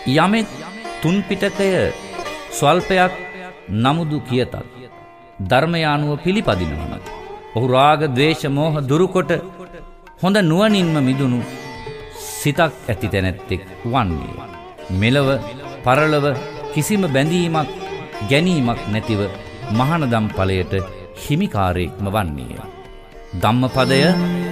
යමෙක් තුන් පිටකය ස්වල්පයක් නමුදු කියතත් ධර්මය අනුව පිළිපදිනවන ඔහු රාග ද්වේෂ මෝහ දුරුකොට හොඳ නුවණින්ම මිදුණු සිතක් ඇති තැනැත්තෙක් වන්නේ. මෙලව පරලව කිසිම බැඳීමක් ගැනීමක් නැතිව මහානදම් ඵලයට හිමිකාරයෙක්ම වන්නේය. ධම්මපදය